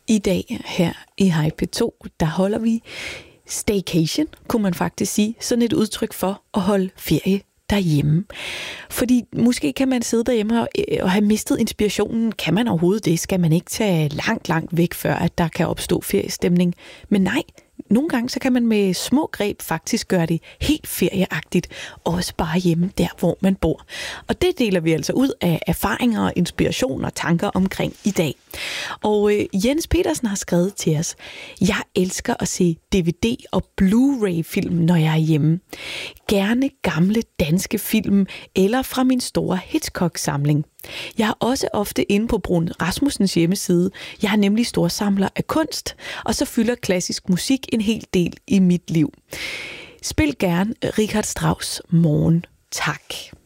I dag her i Hej P2, der holder vi staycation, kunne man faktisk sige. Sådan et udtryk for at holde ferie derhjemme. Fordi måske kan man sidde derhjemme og have mistet inspirationen. Kan man overhovedet det? Skal man ikke tage langt væk, før at der kan opstå feriestemning? Men nej, nogle gange så kan man med små greb faktisk gøre det helt ferieagtigt, også bare hjemme der, hvor man bor. Og det deler vi altså ud af erfaringer, inspiration og tanker omkring i dag. Og Jens Petersen har skrevet til os: jeg elsker at se DVD og Blu-ray-film, når jeg er hjemme. Gerne gamle danske film eller fra min store Hitchcock-samling. Jeg er også ofte inde på Brun Rasmussens hjemmeside. Jeg er nemlig storsamler af kunst, og så fylder klassisk musik en hel del i mit liv. Spil gerne Richard Strauss Morgen. Tak.